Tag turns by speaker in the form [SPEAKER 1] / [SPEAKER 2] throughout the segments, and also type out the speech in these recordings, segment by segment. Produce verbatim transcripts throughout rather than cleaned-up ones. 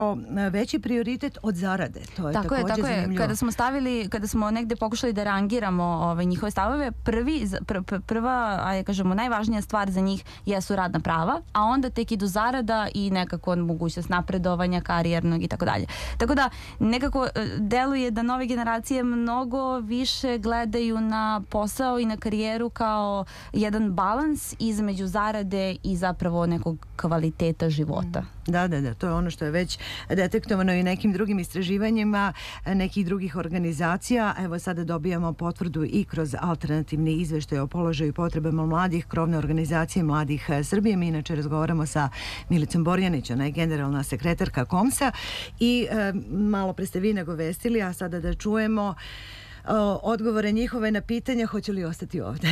[SPEAKER 1] veći prioritet od zarade. To je
[SPEAKER 2] tako
[SPEAKER 1] takođe
[SPEAKER 2] je, tako
[SPEAKER 1] zanimljivo.
[SPEAKER 2] Je. Kada smo stavili, kada smo negde pokušali da rangiramo ovaj, njihove stavove, prvi, pr, pr, prva, ajde kažemo, najvažnija stvar za njih jesu radna prava, a onda tek idu zarada i nekako mogućnost napredovanja, karijernog i tako dalje. Tako da nekako deluje da nove generacije mnogo više gledaju na posao i na karijeru kao jedan balans između zarade i zapravo nekog kvaliteta života.
[SPEAKER 1] Da, da, da, to je ono što je već detektovano i nekim drugim istraživanjima nekih drugih organizacija. Evo sada dobijamo potvrdu i kroz alternativni izveštaj o položaju i potrebama mladih, krovne organizacije Mladih Srbije. Mi inače razgovaramo sa Milicom Borjanić, ona je generalna sekretarka KOMS-a i e, malo pre ste vi nagovestili, a sada da čujemo O, odgovore njihove na pitanja hoće li ostati ovde.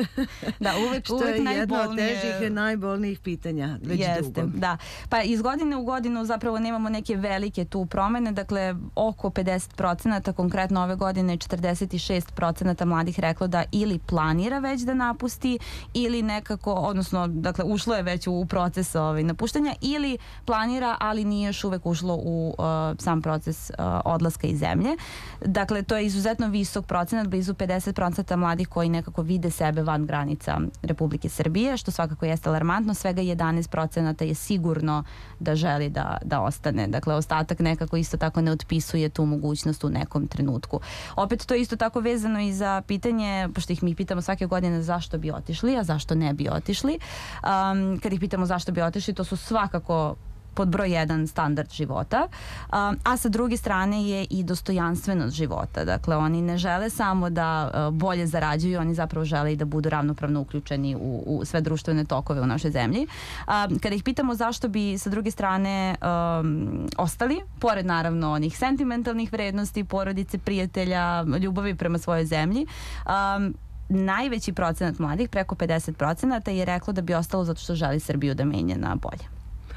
[SPEAKER 2] Da, uvek,
[SPEAKER 1] što
[SPEAKER 2] uvek
[SPEAKER 1] je
[SPEAKER 2] najbolnije...
[SPEAKER 1] jedno od težih, najbolnijih pitanja već
[SPEAKER 2] Jeste,
[SPEAKER 1] dugo.
[SPEAKER 2] Da. Pa iz godine u godinu zapravo nemamo neke velike tu promene, dakle oko pedeset procenata, konkretno ove godine četrdeset šest procenata mladih reklo da ili planira već da napusti ili nekako, odnosno dakle ušlo je već u proces ovaj, napuštanja ili planira, ali nije još uvek ušlo u uh, sam proces uh, odlaska iz zemlje. Dakle, to je izuzetno visok procenat, blizu pedeset procenata mladih koji nekako vide sebe van granica Republike Srbije, što svakako jeste alarmantno. Svega jedanaest procenata je sigurno da želi da, da ostane. Dakle, ostatak nekako isto tako ne otpisuje tu mogućnost u nekom trenutku. Opet to je isto tako vezano i za pitanje, pošto ih mi pitamo svake godine zašto bi otišli, a zašto ne bi otišli. Um, kad ih pitamo zašto bi otišli, to su svakako pod broj jedan standard života, um, a sa druge strane je i dostojanstvenost života. Dakle, oni ne žele samo da uh, bolje zarađuju, oni zapravo žele i da budu ravnopravno uključeni u, u sve društvene tokove u našoj zemlji. Um, kada ih pitamo zašto bi sa druge strane um, ostali, pored naravno onih sentimentalnih vrednosti, porodice, prijatelja, ljubavi prema svojoj zemlji, um, najveći procenat mladih, preko pedeset procenata, je reklo da bi ostalo zato što želi Srbiju da menja na bolje.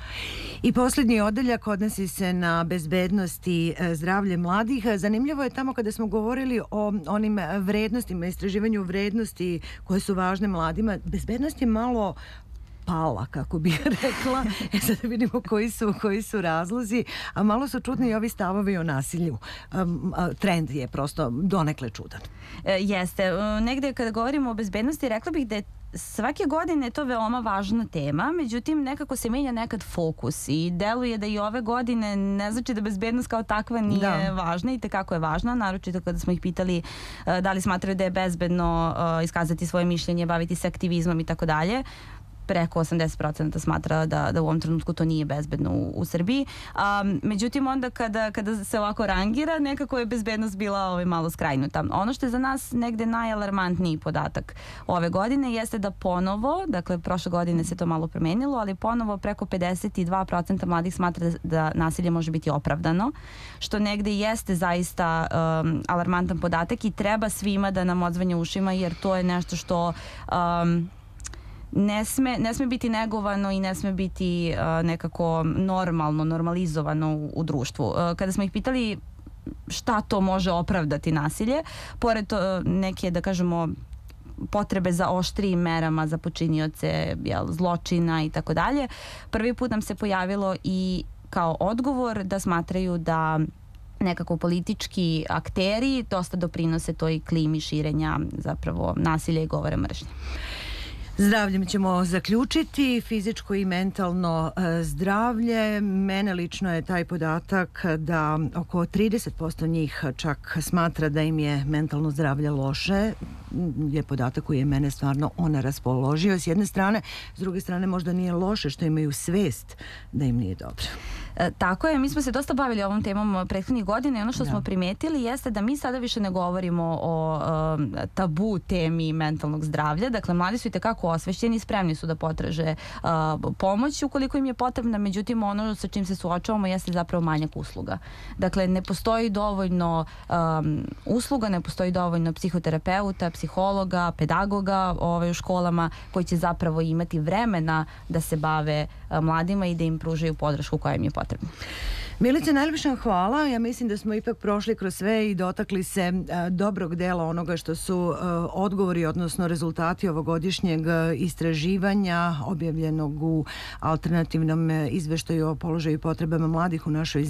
[SPEAKER 1] I posljednji odeljak odnosi se na bezbednost i zdravlje mladih. Zanimljivo je tamo kada smo govorili o onim vrednostima, istraživanju vrednosti koje su važne mladima. Bezbednost je malo pala, kako bih rekla. E sad da vidimo koji su, koji su razlozi. A malo su čudni i ovi stavovi o nasilju. Um, trend je prosto donekle čudan.
[SPEAKER 2] E, jeste. Negde kada govorimo o bezbednosti, rekla bih da je svake godine je to veoma važna tema, međutim nekako se menja nekad fokus i deluje da i ove godine ne znači da bezbednost kao takva nije da. važna i tekako je važna, naročito kada smo ih pitali uh, da li smatraju da je bezbedno uh, iskazati svoje mišljenje, baviti se aktivizmom i tako dalje. Preko osamdeset procenata smatra da, da u ovom trenutku to nije bezbedno u, u Srbiji. Um, međutim, onda kada, kada se ovako rangira, nekako je bezbednost bila ovaj, malo skrajnuta. Ono što je za nas negde najalarmantniji podatak ove godine jeste da ponovo, dakle prošle godine se to malo promenilo, ali ponovo preko pedeset dva procenta mladih smatra da, da nasilje može biti opravdano, što negde jeste zaista um, alarmantan podatak i treba svima da nam odzvanja ušima, jer to je nešto što um, Ne sme, ne sme biti negovano i ne sme biti uh, nekako normalno, normalizovano u, u društvu. Uh, kada smo ih pitali šta to može opravdati nasilje, pored to, uh, neke, da kažemo, potrebe za oštrijim merama za počinioce jel, zločina i tako dalje, prvi put nam se pojavilo i kao odgovor da smatraju da nekako politički akteri dosta doprinose toj klimi širenja zapravo nasilja i govora mržnje.
[SPEAKER 1] Zdravljem ćemo zaključiti, fizičko i mentalno e, zdravlje. Mene lično je taj podatak da oko trideset posto njih čak smatra da im je mentalno zdravlje loše. Je podatak koji je mene stvarno ona raspoložio s jedne strane, s druge strane možda nije loše što imaju svest da im nije dobro.
[SPEAKER 2] E, tako je, mi smo se dosta bavili ovom temom prethodnih godina i ono što da. smo primetili jeste da mi sada više ne govorimo o um, tabu temi mentalnog zdravlja. Dakle, mladi su i tekako osvešćeni, spremni su da potraže uh, pomoć ukoliko im je potrebna, međutim ono sa čim se suočavamo jeste zapravo manjak usluga. Dakle, ne postoji dovoljno um, usluga, ne postoji dovoljno psihoterapeuta, psihologa, pedagoga ovaj, u školama koji će zapravo imati vremena da se bave uh, mladima i da im pružaju podršku koja im je potrebna.
[SPEAKER 1] Milice, najljepša hvala. Ja mislim da smo ipak prošli kroz sve i dotakli se e, dobrog dela onoga što su e, odgovori, odnosno rezultati ovogodišnjeg istraživanja objavljenog u alternativnom izveštaju o položaju i potrebama mladih u našoj